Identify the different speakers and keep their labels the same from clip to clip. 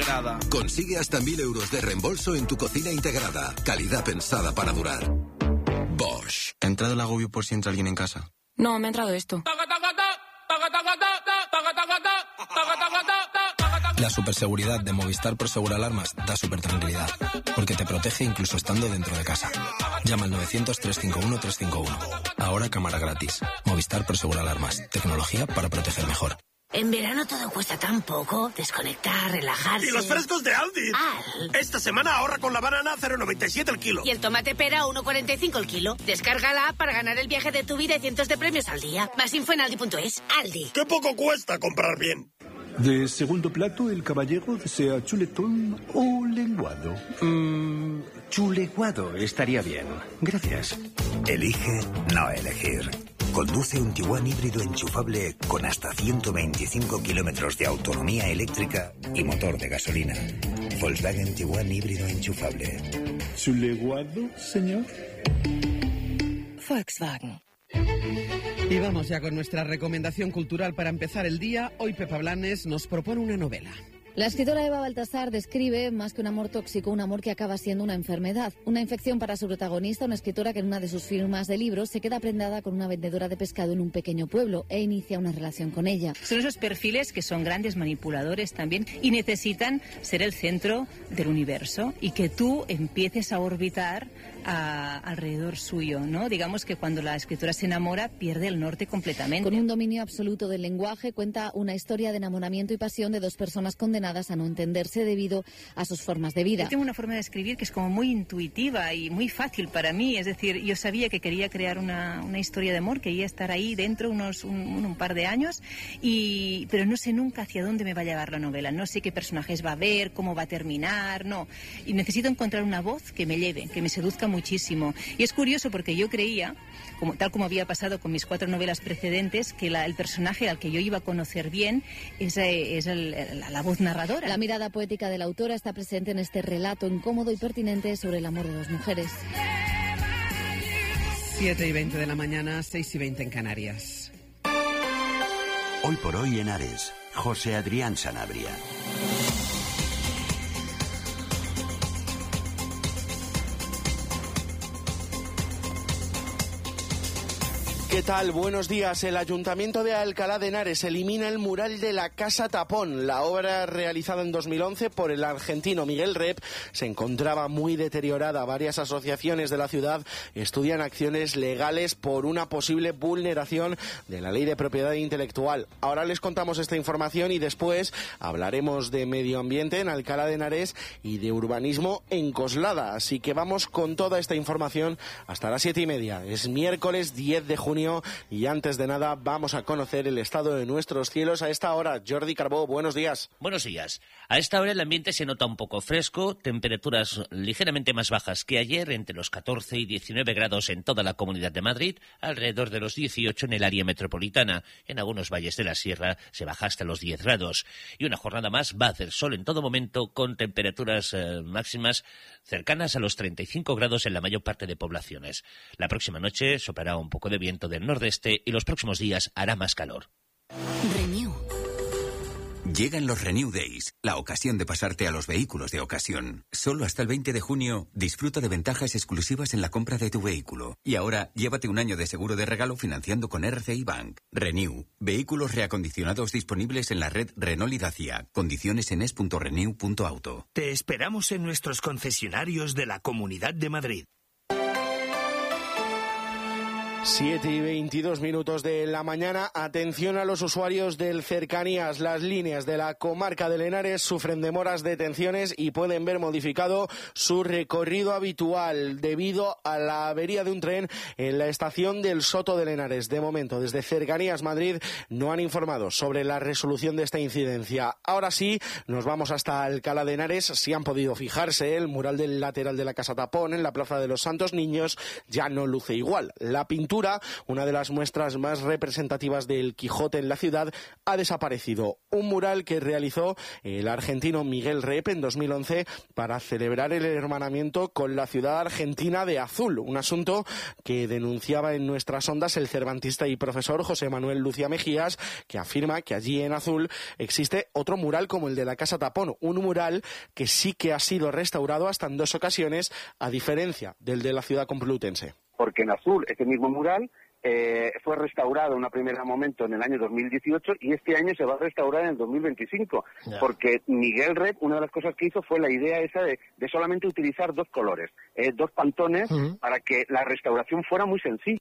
Speaker 1: integrada.
Speaker 2: Consigue hasta 1.000 euros de reembolso en tu cocina integrada. Calidad pensada para durar. Bosch.
Speaker 3: ¿Te ha entrado el agobio por si entra alguien en casa?
Speaker 4: No, me ha entrado esto.
Speaker 5: La superseguridad de Movistar Prosegur Alarmas da supertranquilidad, porque te protege incluso estando dentro de casa. Llama al 900-351-351. Ahora cámara gratis. Movistar Prosegur Alarmas. Tecnología para proteger mejor.
Speaker 6: En verano todo cuesta tan poco. Desconectar, relajarse.
Speaker 7: ¡Y los frescos de Aldi! Esta semana ahorra con la banana a 0,97 el kilo.
Speaker 6: Y el tomate pera a 1,45 el kilo. Descarga la app para ganar el viaje de tu vida y cientos de premios al día. Más info en aldi.es. Aldi.
Speaker 7: ¡Qué poco cuesta comprar bien!
Speaker 8: De segundo plato, el caballero desea chuletón o lenguado.
Speaker 9: Chuleguado estaría bien. Gracias.
Speaker 10: Elige no elegir. Conduce un Tiguan híbrido enchufable con hasta 125 kilómetros de autonomía eléctrica y motor de gasolina. Volkswagen Tiguan híbrido enchufable.
Speaker 8: ¿Chuleguado, señor?
Speaker 11: Volkswagen. Y vamos ya con nuestra recomendación cultural para empezar el día. Hoy Pepa Blanes nos propone una novela.
Speaker 12: La escritora Eva Baltasar describe, más que un amor tóxico, un amor que acaba siendo una enfermedad. Una infección para su protagonista, una escritora que en una de sus firmas de libros se queda prendada con una vendedora de pescado en un pequeño pueblo e inicia una relación con ella.
Speaker 13: Son esos perfiles que son grandes manipuladores también y necesitan ser el centro del universo y que tú empieces a orbitar alrededor suyo, ¿no? Digamos que cuando la escritora se enamora pierde el norte completamente.
Speaker 12: Con un dominio absoluto del lenguaje cuenta una historia de enamoramiento y pasión de dos personas condenadas a no entenderse debido a sus formas de vida.
Speaker 13: Yo tengo una forma de escribir que es como muy intuitiva y muy fácil para mí, es decir, yo sabía que quería crear una historia de amor, quería estar ahí dentro un par de años, pero no sé nunca hacia dónde me va a llevar la novela, no sé qué personajes va a haber, cómo va a terminar, no. Y necesito encontrar una voz que me lleve, que me seduzca muchísimo. Y es curioso porque yo creía, tal como había pasado con mis 4 novelas precedentes, que el personaje al que yo iba a conocer bien es la voz narradora.
Speaker 12: La mirada poética de la autora está presente en este relato incómodo y pertinente sobre el amor de dos mujeres.
Speaker 11: 7:20 de la mañana, 6:20 en Canarias.
Speaker 14: Hoy por hoy en Ares, José Adrián Sanabria.
Speaker 15: ¿Qué tal? Buenos días. El Ayuntamiento de Alcalá de Henares elimina el mural de la Casa Tapón. La obra, realizada en 2011 por el argentino Miguel Rep, se encontraba muy deteriorada. Varias asociaciones de la ciudad estudian acciones legales por una posible vulneración de la ley de propiedad intelectual. Ahora les contamos esta información y después hablaremos de medio ambiente en Alcalá de Henares y de urbanismo en Coslada. Así que vamos con toda esta información hasta las 7:30. Es miércoles 10 de junio. Y antes de nada vamos a conocer el estado de nuestros cielos a esta hora. Jordi Carbó, buenos días.
Speaker 16: Buenos días. A esta hora el ambiente se nota un poco fresco, temperaturas ligeramente más bajas que ayer, entre los 14 y 19 grados en toda la Comunidad de Madrid, alrededor de los 18 en el área metropolitana. En algunos valles de la sierra se baja hasta los 10 grados. Y una jornada más va a hacer sol en todo momento, con temperaturas máximas cercanas a los 35 grados en la mayor parte de poblaciones. La próxima noche soplará un poco de viento del nordeste y los próximos días hará más calor.
Speaker 17: Renew. Llegan los Renew Days, la ocasión de pasarte a los vehículos de ocasión. Solo hasta el 20 de junio, disfruta de ventajas exclusivas en la compra de tu vehículo. Y ahora, llévate un año de seguro de regalo financiando con RCI Bank. Renew, vehículos reacondicionados disponibles en la red Renault y Dacia. Condiciones en es.renew.auto.
Speaker 18: Te esperamos en nuestros concesionarios de la Comunidad de Madrid.
Speaker 15: 7:22 de la mañana. Atención a los usuarios del Cercanías. Las líneas de la comarca de Henares sufren demoras, detenciones y pueden ver modificado su recorrido habitual debido a la avería de un tren en la estación del Soto de Henares. De momento, desde Cercanías Madrid no han informado sobre la resolución de esta incidencia. Ahora sí, nos vamos hasta Alcalá de Henares. Si han podido fijarse, el mural del lateral de la Casa Tapón en la Plaza de los Santos Niños ya no luce igual. La pintura Cultura, una de las muestras más representativas del Quijote en la ciudad, ha desaparecido. Un mural que realizó el argentino Miguel Rep en 2011 para celebrar el hermanamiento con la ciudad argentina de Azul, un asunto que denunciaba en nuestras ondas el cervantista y profesor José Manuel Lucía Mejías, que afirma que allí en Azul existe otro mural como el de la Casa Tapón, un mural que sí que ha sido restaurado hasta en 2 ocasiones, a diferencia del de la ciudad complutense.
Speaker 1: Porque en Azul, este mismo mural fue restaurado en un primer momento en el año 2018 y este año se va a restaurar en el 2025, porque Miguel Rep, una de las cosas que hizo fue la idea esa de solamente utilizar 2 colores, 2 pantones, para que la restauración fuera muy sencilla.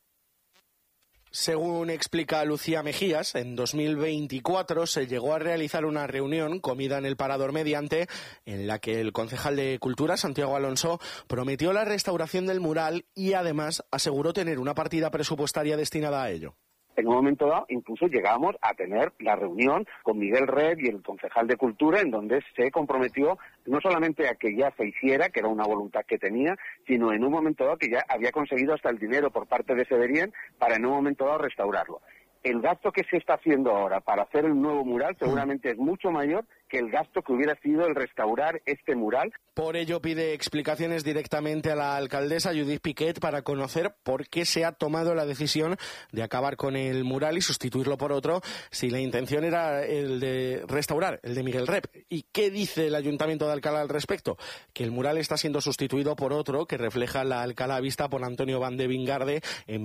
Speaker 15: Según explica Lucía Mejías, en 2024 se llegó a realizar una reunión, comida en el Parador Mediante, en la que el concejal de Cultura, Santiago Alonso, prometió la restauración del mural y además aseguró tener una partida presupuestaria destinada a ello.
Speaker 1: En un momento dado, incluso llegamos a tener la reunión con Miguel Rep y el concejal de Cultura, en donde se comprometió no solamente a que ya se hiciera, que era una voluntad que tenía, sino en un momento dado que ya había conseguido hasta el dinero por parte de Severien para en un momento dado restaurarlo. El gasto que se está haciendo ahora para hacer el nuevo mural seguramente es mucho mayor que el gasto que hubiera sido el restaurar este mural.
Speaker 15: Por ello pide explicaciones directamente a la alcaldesa Judith Piquet para conocer por qué se ha tomado la decisión de acabar con el mural y sustituirlo por otro, si la intención era el de restaurar el de Miguel Rep. ¿Y qué dice el Ayuntamiento de Alcalá al respecto? Que el mural está siendo sustituido por otro que refleja la Alcalá vista por Antonio Van de Vingarde en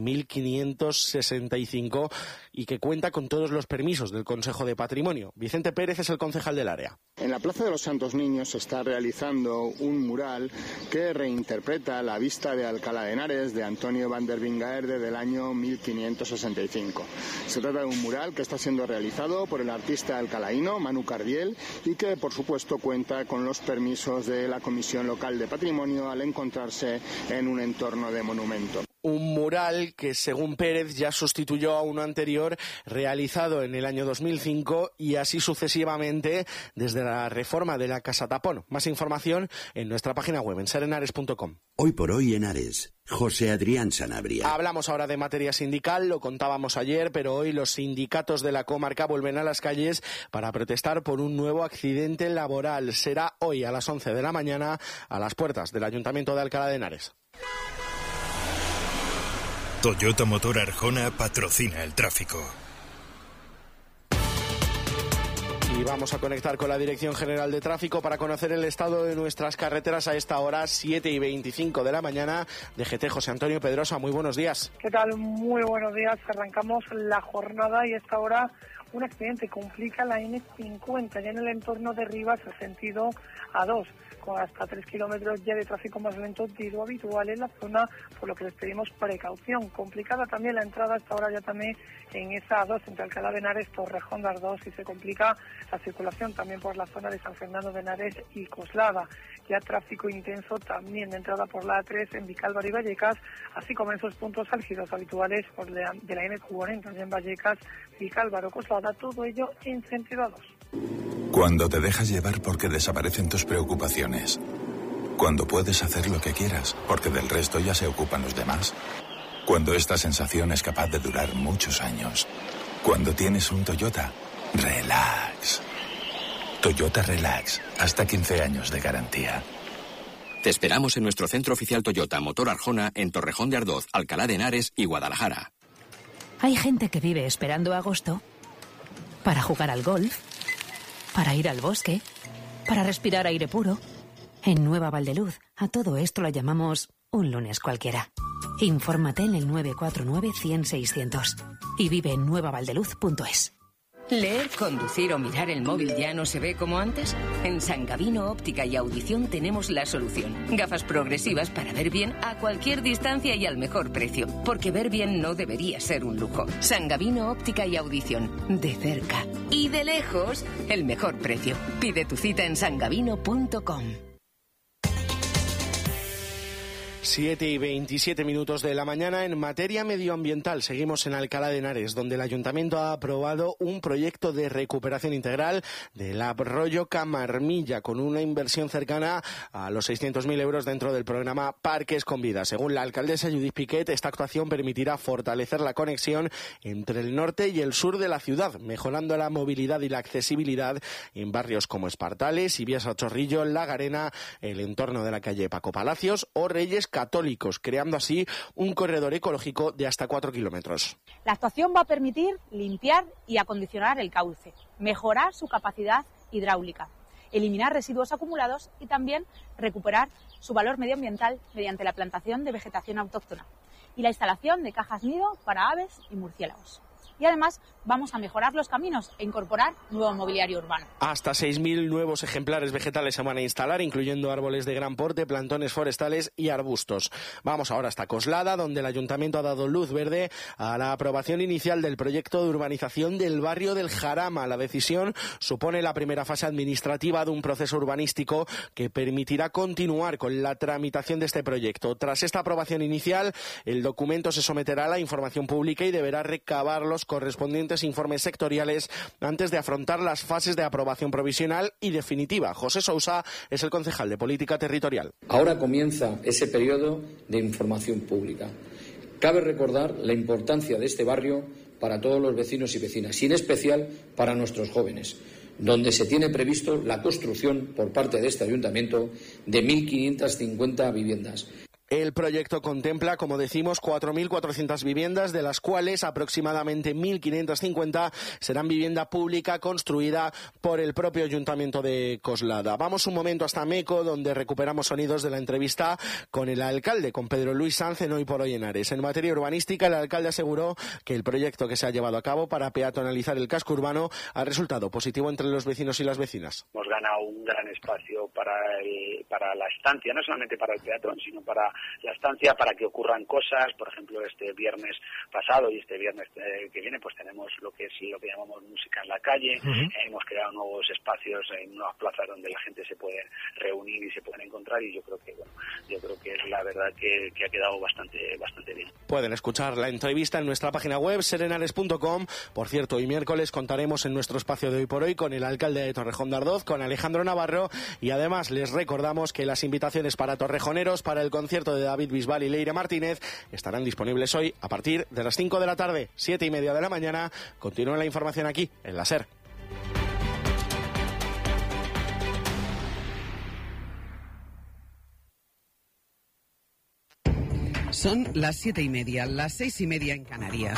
Speaker 15: 1565 y que cuenta con todos los permisos del Consejo de Patrimonio. Vicente Pérez es el concejal del área.
Speaker 4: En la Plaza de los Santos Niños se está realizando un mural que reinterpreta la vista de Alcalá de Henares de Antonio Van der Vingaerde del año 1565. Se trata de un mural que está siendo realizado por el artista alcalaíno Manu Cardiel y que, por supuesto, cuenta con los permisos de la Comisión Local de Patrimonio al encontrarse en un entorno de monumento.
Speaker 15: Un mural que, según Pérez, ya sustituyó a uno anterior realizado en el año 2005 y así sucesivamente desde la reforma de la Casa Tapón. Más información en nuestra página web en serenares.com.
Speaker 14: Hoy por hoy en Ares, José Adrián Sanabria.
Speaker 15: Hablamos ahora de materia sindical, lo contábamos ayer, pero hoy los sindicatos de la comarca vuelven a las calles para protestar por un nuevo accidente laboral. Será hoy a las 11 de la mañana a las puertas del Ayuntamiento de Alcalá de Henares.
Speaker 18: Toyota Motor Arjona patrocina el tráfico.
Speaker 15: Y vamos a conectar con la Dirección General de Tráfico para conocer el estado de nuestras carreteras a esta hora, 7:25 de la mañana. DGT José Antonio Pedrosa, muy buenos días.
Speaker 19: ¿Qué tal? Muy buenos días. Arrancamos la jornada y a esta hora un accidente complica la N50 ya en el entorno de Rivas, el sentido A2. Con hasta 3 kilómetros ya de tráfico más lento de lo habitual en la zona, por lo que les pedimos precaución. Complicada también la entrada hasta ahora ya también en esa A2 entre Alcalá de Henares, Torrejón de Ardoz, y se complica la circulación también por la zona de San Fernando de Henares y Coslada. Ya tráfico intenso también de entrada por la A3 en Vicálvaro y Vallecas, así como en esos puntos álgidos habituales por de la N40 en Vallecas, Vicálvaro, Coslada, todo ello en sentido A2.
Speaker 20: Cuando te dejas llevar porque desaparecen tus preocupaciones. Cuando puedes hacer lo que quieras, porque del resto ya se ocupan los demás. Cuando esta sensación es capaz de durar muchos años. Cuando tienes un Toyota, relax. Toyota Relax, hasta 15 años de garantía.
Speaker 21: Te esperamos en nuestro centro oficial Toyota Motor Arjona en Torrejón de Ardoz, Alcalá de Henares y Guadalajara.
Speaker 22: Hay gente que vive esperando agosto para jugar al golf, para ir al bosque, para respirar aire puro. En Nueva Valdeluz, a todo esto lo llamamos un lunes cualquiera. Infórmate en el 949-100-600 y vive en nuevavaldeluz.es.
Speaker 23: ¿Leer, conducir o mirar el móvil ya no se ve como antes? En San Gabino Óptica y Audición tenemos la solución. Gafas progresivas para ver bien a cualquier distancia y al mejor precio. Porque ver bien no debería ser un lujo. San Gabino Óptica y Audición. De cerca y de lejos, el mejor precio. Pide tu cita en sangabino.com.
Speaker 15: 7:27 de la mañana. En materia medioambiental seguimos en Alcalá de Henares, donde el Ayuntamiento ha aprobado un proyecto de recuperación integral del arroyo Camarmilla, con una inversión cercana a los 600.000 euros dentro del programa Parques con Vida. Según la alcaldesa Judith Piquet, esta actuación permitirá fortalecer la conexión entre el norte y el sur de la ciudad, mejorando la movilidad y la accesibilidad en barrios como Espartales, Ibiasa Chorrillo, La Garena, el entorno de la calle Paco Palacios o Reyes Católicos, creando así un corredor ecológico de hasta 4 kilómetros.
Speaker 2: La actuación va a permitir limpiar y acondicionar el cauce, mejorar su capacidad hidráulica, eliminar residuos acumulados y también recuperar su valor medioambiental mediante la plantación de vegetación autóctona y la instalación de cajas nido para aves y murciélagos. Y además vamos a mejorar los caminos e incorporar nuevo mobiliario urbano.
Speaker 15: Hasta 6.000 nuevos ejemplares vegetales se van a instalar, incluyendo árboles de gran porte, plantones forestales y arbustos. Vamos ahora hasta Coslada, donde el Ayuntamiento ha dado luz verde a la aprobación inicial del proyecto de urbanización del barrio del Jarama. La decisión supone la primera fase administrativa de un proceso urbanístico que permitirá continuar con la tramitación de este proyecto. Tras esta aprobación inicial, el documento se someterá a la información pública y deberá recabar los correspondientes informes sectoriales antes de afrontar las fases de aprobación provisional y definitiva. José Sousa es el concejal de Política Territorial.
Speaker 3: Ahora comienza ese periodo de información pública. Cabe recordar la importancia de este barrio para todos los vecinos y vecinas, y en especial para nuestros jóvenes, donde se tiene previsto la construcción por parte de este ayuntamiento de 1.550 viviendas.
Speaker 15: El proyecto contempla, como decimos, 4.400 viviendas, de las cuales aproximadamente 1.550 serán vivienda pública construida por el propio Ayuntamiento de Coslada. Vamos un momento hasta Meco, donde recuperamos sonidos de la entrevista con el alcalde, con Pedro Luis Sanz, en Hoy por Hoy Henares. En materia urbanística, el alcalde aseguró que el proyecto que se ha llevado a cabo para peatonalizar el casco urbano ha resultado positivo entre los vecinos y las vecinas.
Speaker 5: Hemos ganado un gran espacio para la estancia, no solamente para el peatón, sino para la estancia, para que ocurran cosas. Por ejemplo, este viernes pasado y este viernes que viene, pues tenemos lo que llamamos música en la calle. Hemos creado nuevos espacios en nuevas plazas donde la gente se puede reunir y se pueden encontrar, y yo creo que es la verdad que ha quedado bastante bien.
Speaker 15: Pueden escuchar la entrevista en nuestra página web serenares.com. Por cierto, hoy miércoles contaremos en nuestro espacio de Hoy por Hoy con el alcalde de Torrejón de Ardoz, con Alejandro Navarro, y además les recordamos que las invitaciones para torrejoneros para el concierto de David Bisbal y Leire Martínez estarán disponibles hoy a partir de las 5 de la tarde, 7:30 de la mañana. Continúa la información aquí en la SER.
Speaker 11: Son las 7:30, las 6:30 en Canarias.